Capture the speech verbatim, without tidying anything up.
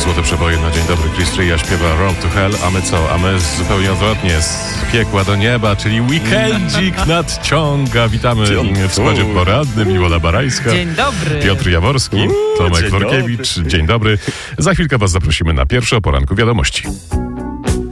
złote przeboje na dzień dobry. Chris Rea śpiewa Road to Hell, a my co? A my zupełnie odwrotnie, z piekła do nieba, czyli weekendzik nadciąga. Witamy w składzie poradnym. Iwona Barańska. Dzień dobry. Piotr Jaworski. Uuu, Tomek dzień Workiewicz. Dzień dobry. Za chwilkę was zaprosimy na pierwsze o poranku wiadomości.